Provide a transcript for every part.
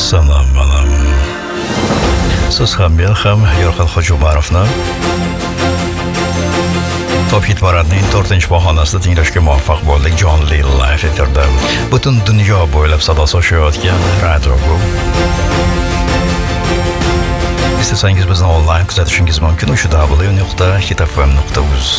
Salom balam. Siz ham men ham Yorqin Hojiumarovni Top Hit Paradining 4-bahonasida tinglashga muvaffaq bo'ldik. Jonli live efirda butun dunyo bo'ylab sado sochayotgan radio bu. İstesangiz bizni onlayn kuzatishingiz mumkin o'sha w.hitfm.uz.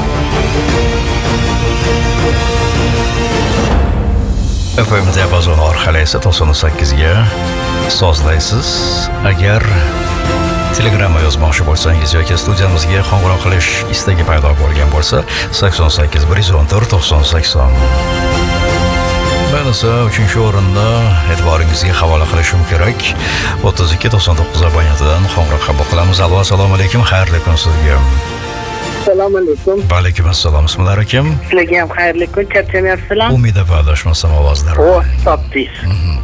FM diapazoni orqali esa 98 ga sozlaysiz. Agar Telegramga yozmoqchi bo'lsangiz yoki studiyamizga qo'ng'iroq qilish istagi paydo bo'lgan bo'lsa 88 114 9080. Men esa 3-o'rinda e'tiboringizga havola qilishim kerak. 32 99 abonentidan qo'ng'iroq qabul qilamiz. Allo, assalomu alaykum, xayrli kun sizga. Assalomu alaykum. Va alaykum assalom. Bismillah akim. Sizlarga ham xayrli kun, charchamayapsizlar? Umid adashmasam ovozlar. Topdingiz.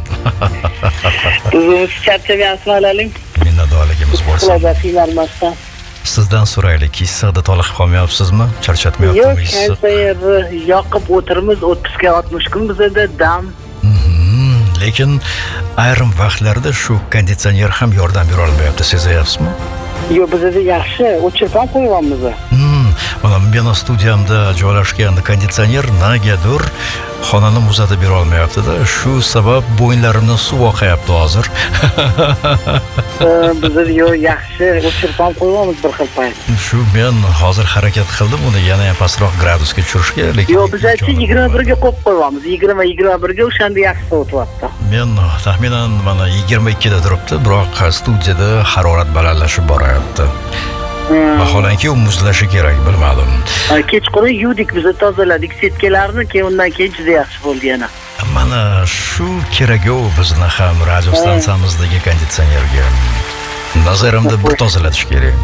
Siz charchamayapsizmi halaling? Minnatdorligimiz bo'lsin. Sizlarga qiynalmasdan. Sizdan so'raylik, issiqda toliqib qolmayapsizmi? Charchatmayaptimi? Yo'q, qayerda yoqib o'tirimiz 30 ga 60 kun bizda dam. Lekin ayrim vaqtlarda shu konditsioner ham yordam bera olmayapti, sezayapsizmi? Yo'q, bizda yaxshi, o'chirib ham qo'yganmiz. Mana meni studiyamda joylashgan konditsioner nagadir xonani muzlatib bera olmayapti-da. Shu sabab bo'yinlarimdan suv oqayapti hozir. Bizda yo'q, yaxshi, o'chirib ham qo'yganmiz bir xil payt. Shu men hozir harakat qildim uni yana ham pastroq gradusga tushirishga, lekin yo'q, biz aytdik 21 ga qo'yib qo'yganmiz. 20-21 ga o'shanda yaxshi sovutyapti. Men taxminan mana 22 da turibdi, biroq studiyada harorat balandlashib boryapti. Vaholanki u muzlashi kerak, bilmadim. Kechqurun yuvdik, biz tozaladik setkalarni, keyin undan keyin juda yaxshi bo'ldi yana. Mana shu kerak-ku bizni ham radio stansiyamizdagi konditsionerga. Nazarimda bir tozalatish kerak.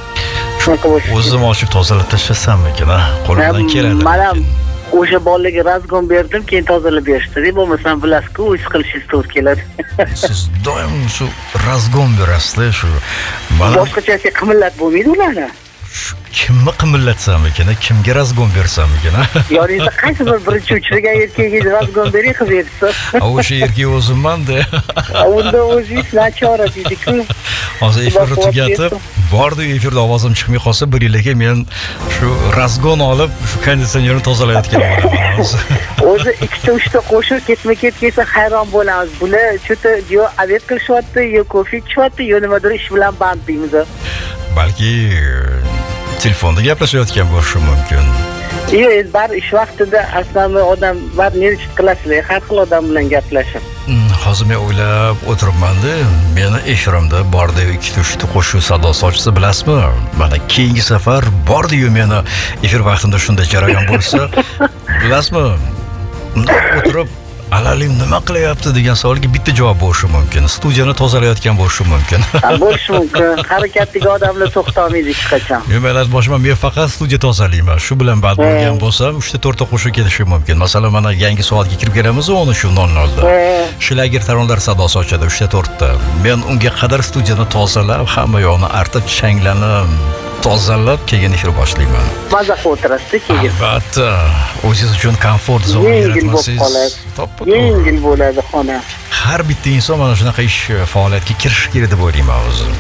O'zim ochib tozalab tashlasammikin, qo'limdan keladi. Mana o'sha bolaga razgon berdim, keyin tozalab berishdi. Bo'lmasam bilasizku, o'z qilishingiz to'g'ri keladi. Siz doim shu razgon berasiz, shu. Boshqacha qimillat bo'lmaydi ularni. Kimni qimillatsamikin, kimga razgon bersamikin? Yoningizda qaysi bir birinchi uchragan erkakga razgon bering, qilib bersiz. O'sha erkak o'zimman-da. Unda o'zingiz nachora deydi-ku. Hozir efirni tugatib, bordi efirda ovozim chiqmay qolsa, biringlarga men shu razgon olib, shu konditsionerni tozalayotgan bo'laman hozir. O'zi 2-3 qo'shiq ketma-ket kelsa hayron bo'lamiz. Bular cho'ta yo avet qilishyapti, yo kofe ichyapti, yo nimadir ish bilan band deymiz. Balki telefonda gaplashayotgan bo'lishi mumkin. Yo'q, bar ish vaqtida aslan odam bar nechta qilasizlar, har xil odam bilan gaplashib. Hozir men o'ylab o'tiribman-da, meni efirimda bordi 2-3 qo'shiq sado sochsa bilasizmi? Mana keyingi safar bordi-yu meni efir vaqtimda shunday jarayon bo'lsa, bilasizmi? O'tirib alalim nima qilyapti degan savolga bitta javob bo'lishi mumkin. Studiyani tozalayotgan bo'lishi mumkin. Bo'lishi mumkin. Harakatdagi odamlar to'xtamaydi hech qachon. Men boshman men faqat studiya tozalayman. Shu bilan band bo'lgan bo'lsam, 3-4 qo'shiq kelishi mumkin. Masalan, mana yangi soatga kirib kelamiz 13:00 da. Shlager taronlar sadosi ochadi 3-4 ta. Men unga qadar studiyani tozalab, hamma yoqni artib, changlanib, tozalab keyin efir boshlayman. Maza o'tirasiz keyin. Albatta, o'zingiz uchun komfort zona yaratmasangiz, yengil bo'ladi xona. Har bitta inson mana shunaqa ish faoliyatga kirishi kerak deb o'ylayman o'zim.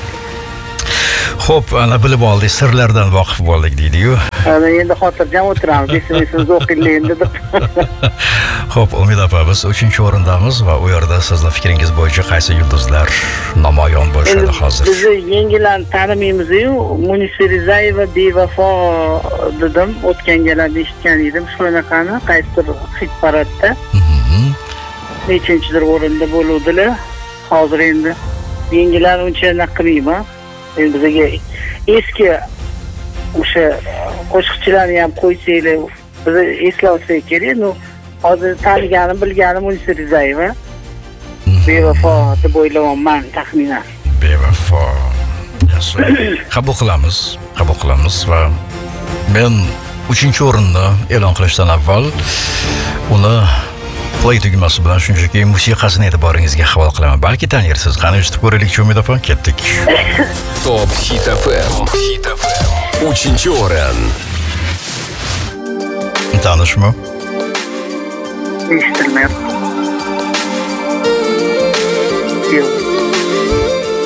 Xo'p, ana bilib oldik, sirlardan voqif bo'ldik deydi-yu. Endi xotirjam o'tiramiz, esimizni o'qiylik endi deb. Xo'p, Umid opa, biz 3-o'rindamiz va u yerda sizning fikringiz bo'yicha qaysi yulduzlar namoyon bo'lishadi hozir? Biz yangilarni tanimaymiz-yu, Munisa Rizayeva bevafo dedim, o'tgan galada eshitgan edim shunaqani, qaysidir hit paradda. Nechinchidir o'rinda bo'luvdilar. Hozir endi yangilar uncha naqmayman. Endi bizga eski o'sha qo'shiqchilarni ham qo'ysanglar, biz eslolsak kerak. Hozir taniganim, bilganim Munisa Rizayeva. Bevafo deb o'ylayman taxminan. Bevafo. Qabul qilamiz va men 3-o'rinda e'lon qilishdan avval uni play tugmasi bilan shunchaki musiqasini e'tiboringizga havola qilaman. Balki tanirsiz. Qani eshitib ko'raylik, Umid opa, ketdik. Top Hit FM. 3-o'rin. Tanishmi? Eshitmayapti. Yo'q.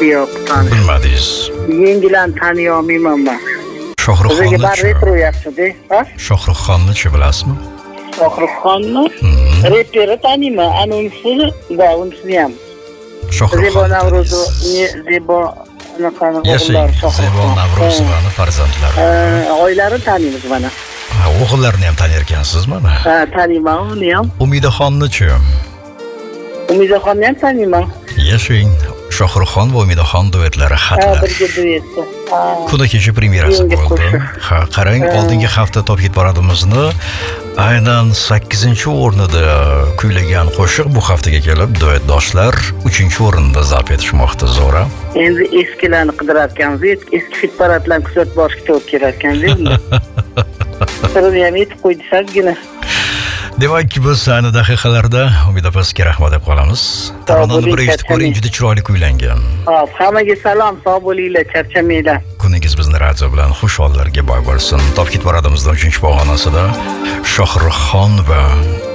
Yo'q, tanish. Bilmadingiz. Yengilani taniy olmayman men. Bizga Shohruxxonni bar retro yaxshi-da. Ha? Shohruxxonni-chi bilasizmi? Shohruxxonni reperi taniyman, unisini va unisini ham. Zebo Shohruxxonni Navro'zi, taniysiz. Zebo anaqani Yashang, o'g'illari Zebo Shohruxxon. Navrozovani farzandlari. Oilarini taniymiz mana. Ha, o'g'illarini ham tanir ekansiz mana. Ha, taniyman uni ham. Umidaxonni-chi? Umidaxonni ham taniyman. Yashang. Shohruxxon va Umidaxon duetlari xatlar. Birga duetda. Kuni kecha premyerasi Yangi bo'ldi. qo'shiq. Ha, qarang, oldingi hafta Top Hit paradimizni aynan 8-o'rnida kuylagan qo'shiq bu haftaga kelib duetdoshlar 3-o'rinda zabt etishmoqda, zo'ra. Endi eskilarni qidirar ekanmiz. Eski hit paradlarni kuzatib borishga to'g'ri kelar ekan-da endi. Sirini ham yetib qo'ydi sazgina. Demak, biz ayni daqiqalarda Umid opasiga rahmat deb qolamiz. Taronani bir eshitib ko'ring, juda chiroyli kuylangan. Hop, hammaga salom, sog' bo'linglar, charchamanglar. Kuningiz bizni radio bilan xush hollarga boy bo'lsin. Top Hit paradimizning 3-pog'onasida Shohruxxon va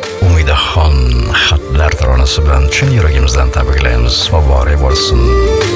Umidaxon xatlar taronasi bilan chin yuragimizdan tabriklaymiz. Muborak bo'lsin.